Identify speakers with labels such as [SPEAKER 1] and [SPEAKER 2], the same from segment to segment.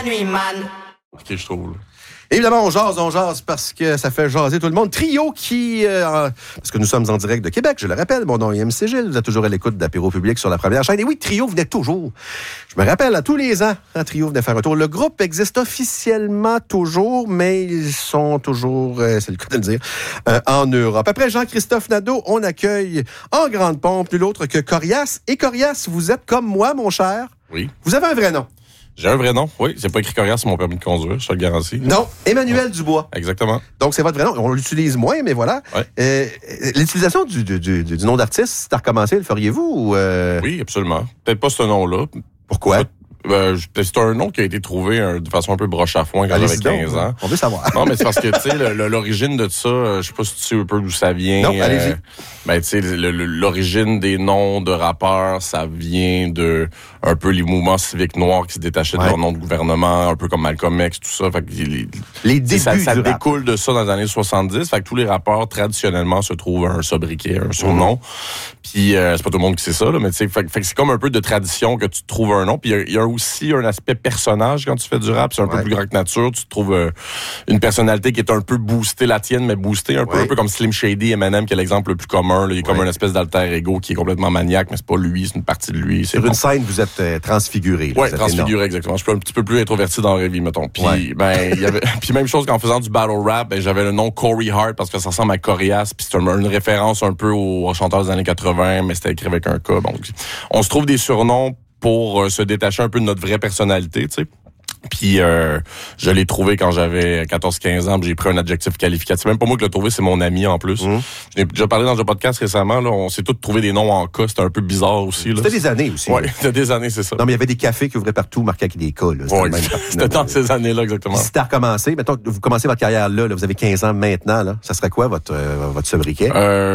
[SPEAKER 1] nuit, man.
[SPEAKER 2] OK, je trouve. Là.
[SPEAKER 3] Évidemment, on jase parce que ça fait jaser tout le monde. Trio qui... parce que nous sommes en direct de Québec, je le rappelle. Mon nom est MC Gilles. Vous êtes toujours à l'écoute d'Apéro Public sur la première chaîne. Et oui, Trio venait toujours. Je me rappelle, à tous les ans, Trio venait faire un tour. Le groupe existe officiellement toujours, mais ils sont toujours, c'est le cas de le dire, en Europe. Après Jean-Christophe Nadeau, on accueille en grande pompe nul autre que Corias. Et Corias, vous êtes comme moi, mon cher.
[SPEAKER 2] Oui.
[SPEAKER 3] Vous avez un vrai nom.
[SPEAKER 2] J'ai un vrai nom, oui. C'est pas écrit Corias sur mon permis de conduire, je te le garantis.
[SPEAKER 3] Non, Emmanuel Dubois.
[SPEAKER 2] Exactement.
[SPEAKER 3] Donc, c'est votre vrai nom. On l'utilise moins, mais voilà.
[SPEAKER 2] Ouais.
[SPEAKER 3] L'utilisation du nom d'artiste, c'est à recommencer, le feriez-vous? Ou
[SPEAKER 2] Oui, absolument. Peut-être pas ce nom-là.
[SPEAKER 3] Pourquoi?
[SPEAKER 2] C'est un nom qui a été trouvé de façon un peu broche à foin quand j'avais 15 ans.
[SPEAKER 3] On veut savoir.
[SPEAKER 2] Non, mais c'est parce que, tu sais, l'origine de ça, je sais pas si tu sais un peu d'où ça vient.
[SPEAKER 3] Non, allez-y.
[SPEAKER 2] Ben, tu sais, l'origine des noms de rappeurs, ça vient de un peu les mouvements civiques noirs qui se détachaient de leur nom de gouvernement, un peu comme Malcolm X, tout ça. Fait que
[SPEAKER 3] les débuts
[SPEAKER 2] ça découle de ça dans les années 70. Fait que tous les rappeurs, traditionnellement, se trouvent un sobriquet, un surnom. Puis, c'est pas tout le monde qui sait ça, là, mais tu sais, fait que c'est comme un peu de tradition que tu trouves un nom. Puis, il y a aussi un aspect personnage quand tu fais du rap. C'est un peu plus grand que nature. Tu trouves une personnalité qui est un peu boostée, la tienne, mais boostée un peu comme Slim Shady, Eminem, qui est l'exemple le plus commun. Là. Il est comme une espèce d'alter ego qui est complètement maniaque, mais c'est pas lui, c'est une partie de lui.
[SPEAKER 3] Sur une scène, vous êtes transfiguré.
[SPEAKER 2] Oui, transfiguré, exactement. Je suis un petit peu plus introverti dans la vraie vie, mettons. Puis, il y avait, puis même chose qu'en faisant du battle rap, ben, j'avais le nom Corey Hart parce que ça ressemble à Corias, puis c'est une référence un peu aux chanteurs des années 80, mais c'était écrit avec un K. Donc, on se trouve des surnoms pour se détacher un peu de notre vraie personnalité, tu sais. Puis je l'ai trouvé quand j'avais 14-15 ans, puis j'ai pris un adjectif qualificatif. C'est même pas moi qui l'ai trouvé, c'est mon ami en plus. Je l'ai déjà parlé dans un podcast récemment, là, on s'est tous trouvé des noms en cas, c'était un peu bizarre aussi. Là.
[SPEAKER 3] C'était des années aussi.
[SPEAKER 2] Oui, c'était des années, c'est ça.
[SPEAKER 3] Non, mais il y avait des cafés qui ouvraient partout, marqués avec des cas.
[SPEAKER 2] C'était dans ces années-là, exactement.
[SPEAKER 3] Si c'était à recommencer, mettons que vous commencez votre carrière là, vous avez 15 ans maintenant, là, ça serait quoi votre sobriquet?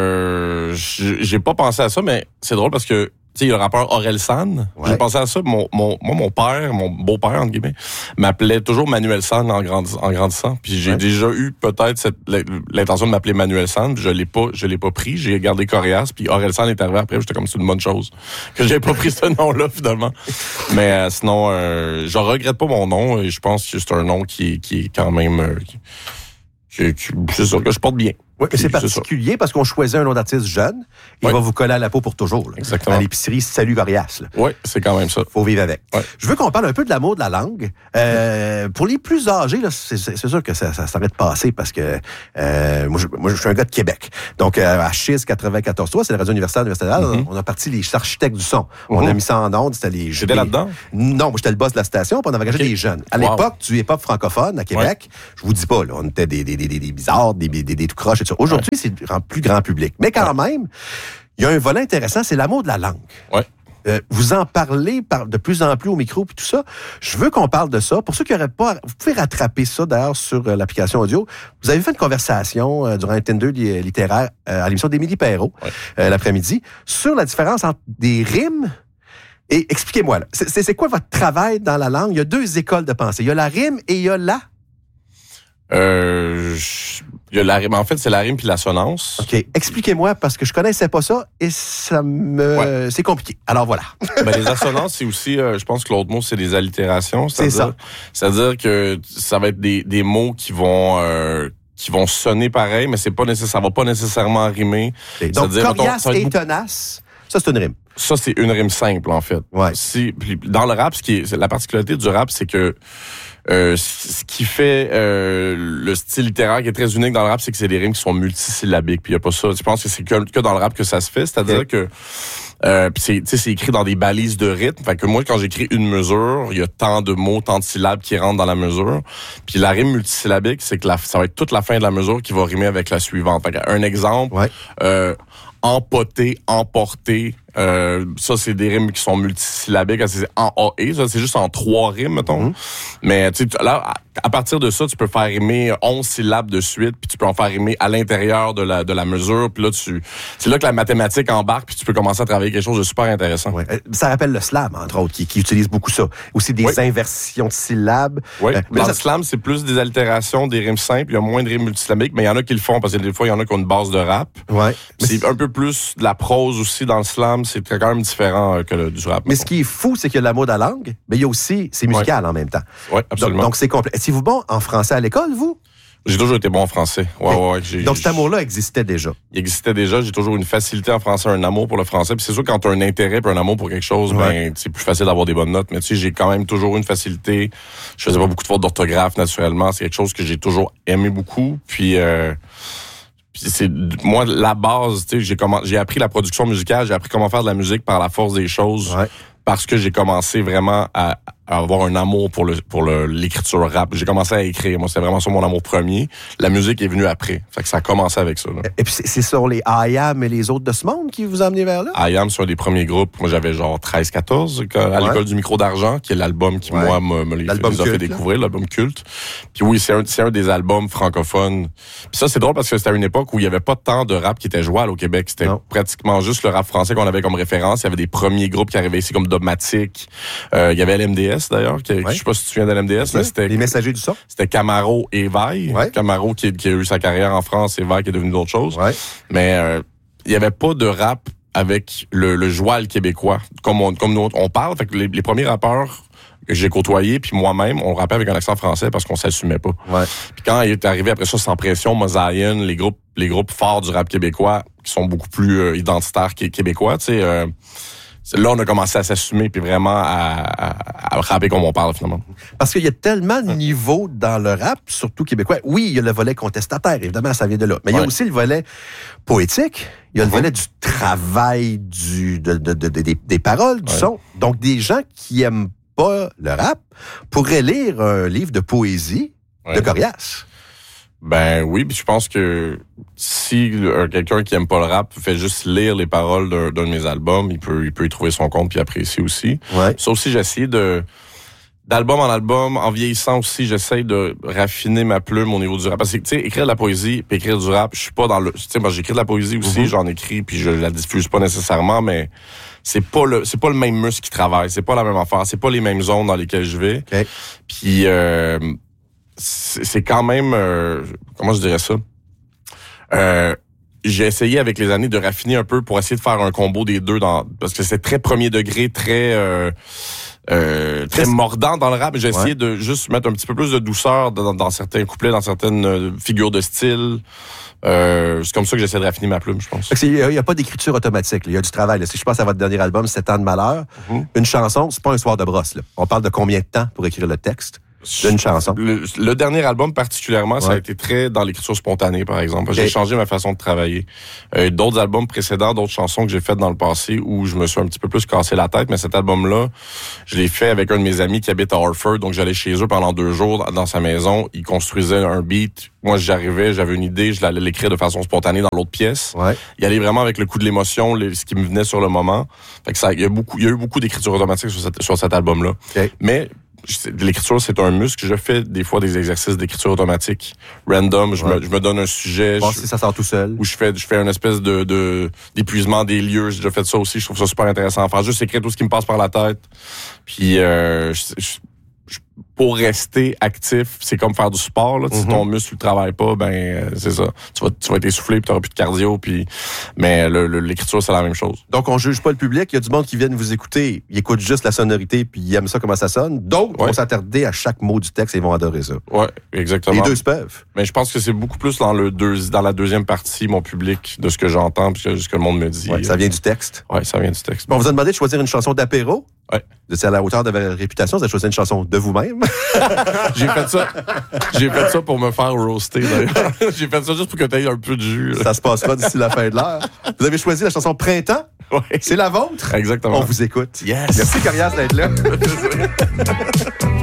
[SPEAKER 2] J'ai pas pensé à ça, mais c'est drôle parce que tu sais, il y a le rappeur Orelsan. J'ai pensé à ça. Mon père, mon beau-père, entre guillemets, m'appelait toujours Manuel San en grandissant. Puis j'ai déjà eu peut-être l'intention de m'appeler Manuel San. Puis je l'ai pas pris. J'ai gardé Corias. Puis Orelsan est arrivé après. J'étais comme c'est une bonne chose que j'ai pas pris ce nom-là finalement. Mais sinon, je regrette pas mon nom. Et je pense que c'est un nom qui est quand même c'est sûr que je porte bien.
[SPEAKER 3] Oui, mais c'est particulier parce qu'on choisit un nom d'artiste jeune, il va vous coller à la peau pour toujours. Là.
[SPEAKER 2] Exactement.
[SPEAKER 3] À l'épicerie, salut Corias.
[SPEAKER 2] Oui, c'est quand même ça.
[SPEAKER 3] Faut vivre avec.
[SPEAKER 2] Ouais.
[SPEAKER 3] Je veux qu'on parle un peu de l'amour de la langue. Pour les plus âgés, là, c'est sûr que ça s'arrête de passer parce que moi, je suis un gars de Québec. Donc, à CHIS 94.3, c'est la radio universitaire on a parti les architectes du son. On a mis ça en onde, c'était les...
[SPEAKER 2] J'étais là-dedans?
[SPEAKER 3] Non, moi, j'étais le boss de la station, puis on avait engagé des jeunes. À l'époque, du hip-hop francophone à Québec, je vous dis pas, là, on était des bizarres, des tout croches et tout ça. Aujourd'hui, c'est plus grand public. Mais quand même, il y a un volet intéressant, c'est l'amour de la langue.
[SPEAKER 2] Ouais.
[SPEAKER 3] Vous en parlez de plus en plus au micro puis tout ça. Je veux qu'on parle de ça. Pour ceux qui n'auraient pas... Vous pouvez rattraper ça, d'ailleurs, sur l'application audio. Vous avez fait une conversation durant un Tinder littéraire à l'émission d'Émilie Perrault, l'après-midi, sur la différence entre des rimes et... Expliquez-moi, là. C'est quoi votre travail dans la langue? Il y a deux écoles de pensée. Il y a la rime et il y a la...
[SPEAKER 2] Il y a la rime. En fait, c'est la rime puis l'assonance.
[SPEAKER 3] OK. Expliquez-moi, parce que je connaissais pas ça et ça me... C'est compliqué. Alors, voilà.
[SPEAKER 2] Ben, les assonances, c'est aussi, je pense que l'autre mot, c'est des allitérations.
[SPEAKER 3] C'est ça.
[SPEAKER 2] C'est-à-dire que ça va être des mots qui vont sonner pareil, mais ça va pas nécessairement rimer.
[SPEAKER 3] Donc, coriace et tenace, ça, c'est une rime.
[SPEAKER 2] Ça, c'est une rime simple, en fait.
[SPEAKER 3] Ouais.
[SPEAKER 2] Puis dans le rap, la particularité du rap, c'est que ce qui fait le style littéraire qui est très unique dans le rap, c'est que c'est des rimes qui sont multisyllabiques. Puis il y a pas ça. Je pense que c'est que dans le rap que ça se fait. C'est-à-dire que c'est écrit dans des balises de rythme. Fait que moi, quand j'écris une mesure, il y a tant de mots, tant de syllabes qui rentrent dans la mesure. Puis la rime multisyllabique, c'est que ça va être toute la fin de la mesure qui va rimer avec la suivante. Fait que, un exemple, empoter, emporter. Ça, c'est des rimes qui sont multisyllabiques. C'est en A et ça, c'est juste en 3 rimes, mettons. Mais tu sais, là, à partir de ça, tu peux faire rimer 11 syllabes de suite, puis tu peux en faire rimer à l'intérieur de la mesure, puis là, c'est là que la mathématique embarque, puis tu peux commencer à travailler quelque chose de super intéressant.
[SPEAKER 3] Ouais. Ça rappelle le slam, entre autres, qui utilise beaucoup ça. Aussi des inversions de syllabes.
[SPEAKER 2] Oui, dans le slam, c'est plus des altérations, des rimes simples, il y a moins de rimes multisyllabiques, mais il y en a qui le font, parce que des fois, il y en a qui ont une base de rap.
[SPEAKER 3] Ouais.
[SPEAKER 2] C'est un peu plus de la prose aussi dans le slam, c'est quand même différent que du rap.
[SPEAKER 3] Mais ce qui est fou, c'est qu'il y a la mot de la langue, mais il y a aussi, c'est musical en même temps.
[SPEAKER 2] Oui, absolument.
[SPEAKER 3] Donc c'est complet. Étiez-vous bon en français à l'école, vous?
[SPEAKER 2] J'ai toujours été bon en français. Ouais.
[SPEAKER 3] Donc cet amour-là existait déjà.
[SPEAKER 2] Il existait déjà. J'ai toujours une facilité en français, un amour pour le français. Puis c'est sûr, quand tu as un intérêt et un amour pour quelque chose, ben c'est plus facile d'avoir des bonnes notes. Mais tu sais, j'ai quand même toujours une facilité. Je faisais pas beaucoup de fautes d'orthographe, naturellement. C'est quelque chose que j'ai toujours aimé beaucoup. Puis c'est moi la base. Tu sais, j'ai appris la production musicale. J'ai appris comment faire de la musique par la force des choses. Ouais. Parce que j'ai commencé vraiment à avoir un amour pour l'écriture rap. J'ai commencé à écrire. Moi, c'était vraiment ça mon amour premier. La musique est venue après. Fait que ça a commencé avec ça. Là.
[SPEAKER 3] Et puis, c'est sur les I Am et les autres de ce monde qui vous a amené vers là?
[SPEAKER 2] I Am, c'est un des premiers groupes. Moi, j'avais genre 13-14 à l'école du micro d'argent, qui est l'album qui, moi, me les a fait découvrir, l'album culte. Puis oui, c'est un des albums francophones. Puis ça, c'est drôle parce que c'était à une époque où il y avait pas tant de rap qui était jouable au Québec. C'était pratiquement juste le rap français qu'on avait comme référence. Il y avait des premiers groupes qui arrivaient ici comme Dogmatic. Il y avait LMDS, d'ailleurs. Je sais pas si tu te souviens de LMDS, mais c'était...
[SPEAKER 3] Les messagers du son.
[SPEAKER 2] C'était Camaro et Vaille. Ouais. Camaro qui a eu sa carrière en France et Vaille qui est devenu d'autres choses. Ouais. Mais il y avait pas de rap avec le joual québécois. Comme nous, on parle. Fait que les premiers rappeurs que j'ai côtoyés, puis moi-même, on rappait avec un accent français parce qu'on s'assumait pas. Ouais. Puis quand il est arrivé après ça, Sans Pression, Mosaïen, les groupes forts du rap québécois qui sont beaucoup plus identitaires québécois, tu sais... là, on a commencé à s'assumer puis vraiment à rapper comme on parle, finalement.
[SPEAKER 3] Parce qu'il y a tellement de niveaux dans le rap, surtout québécois. Oui, il y a le volet contestataire, évidemment, ça vient de là. Mais il y a aussi le volet poétique. Il y a le volet du travail, des paroles, du son. Donc, des gens qui aiment pas le rap pourraient lire un livre de poésie de Corias.
[SPEAKER 2] Ben oui, puis je pense que si quelqu'un qui aime pas le rap fait juste lire les paroles d'un de mes albums, il peut y trouver son compte puis apprécier aussi. Ouais. Ça aussi, j'ai essayé d'album en album, en vieillissant aussi, j'essaie de raffiner ma plume au niveau du rap. Parce que, tu sais, écrire de la poésie puis écrire du rap, je suis pas dans le... Tu sais, moi, j'écris de la poésie aussi, j'en écris puis je la diffuse pas nécessairement, mais c'est pas le même muscle qui travaille, c'est pas la même affaire, c'est pas les mêmes zones dans lesquelles je vais. Okay. Puis... c'est quand même... comment je dirais ça? J'ai essayé avec les années de raffiner un peu pour essayer de faire un combo des deux parce que c'est très premier degré, très mordant dans le rap. J'ai essayé de juste mettre un petit peu plus de douceur dans certains couplets, dans certaines figures de style. C'est comme ça que j'essaie de raffiner ma plume, je pense.
[SPEAKER 3] Il y a pas d'écriture automatique. Il y a du travail. Là. Si je pense à votre dernier album, 7 ans de malheur, une chanson, c'est pas un soir de brosse. Là. On parle de combien de temps pour écrire le texte? D'une chanson.
[SPEAKER 2] Le dernier album particulièrement, ça a été très dans l'écriture spontanée, par exemple. J'ai changé ma façon de travailler. D'autres albums précédents, d'autres chansons que j'ai faites dans le passé où je me suis un petit peu plus cassé la tête, mais cet album-là, je l'ai fait avec un de mes amis qui habite à Hartford, donc j'allais chez eux pendant 2 jours dans sa maison. Il construisait un beat. Moi, j'arrivais, j'avais une idée, je l'allais l'écrire de façon spontanée dans l'autre pièce. Ouais. Il allait vraiment avec le coup de l'émotion, ce qui me venait sur le moment. Fait que il y a eu beaucoup d'écriture automatique sur cet album-là. Okay. Mais l'écriture, c'est un muscle. Je fais des fois des exercices d'écriture automatique. Random, je me donne un sujet.
[SPEAKER 3] Si ça sort tout seul.
[SPEAKER 2] Où je fais une espèce d'épuisement des lieux. J'ai déjà fait ça aussi. Je trouve ça super intéressant. Enfin, juste écrire tout ce qui me passe par la tête. Puis, pour rester actif, c'est comme faire du sport. Là. Si ton muscle ne travaille pas, ben c'est ça. Tu vas être essoufflé, puis tu n'auras plus de cardio. Mais l'écriture, c'est la même chose.
[SPEAKER 3] Donc, on juge pas le public. Il y a du monde qui vient vous écouter. Ils écoutent juste la sonorité, puis ils aiment ça, comment ça sonne. D'autres vont s'attarder à chaque mot du texte et ils vont adorer ça.
[SPEAKER 2] Oui, exactement.
[SPEAKER 3] Les deux se peuvent.
[SPEAKER 2] Mais je pense que c'est beaucoup plus dans la deuxième partie, mon public, de ce que j'entends, puis ce que le monde me dit.
[SPEAKER 3] Ouais, ça vient du texte.
[SPEAKER 2] Oui, ça vient du texte.
[SPEAKER 3] Bon, on vous a demandé de choisir une chanson d'apéro.
[SPEAKER 2] Oui.
[SPEAKER 3] Vous étiez à la hauteur de votre réputation. Vous avez choisi une chanson de vous-même.
[SPEAKER 2] J'ai fait ça pour me faire roaster, d'ailleurs. J'ai fait ça juste pour que tu aies un peu de jus.
[SPEAKER 3] Ça se passera d'ici la fin de l'heure. Vous avez choisi la chanson Printemps.
[SPEAKER 2] Oui.
[SPEAKER 3] C'est la vôtre.
[SPEAKER 2] Exactement.
[SPEAKER 3] On vous écoute.
[SPEAKER 2] Yes.
[SPEAKER 3] Merci, Corias, d'être là.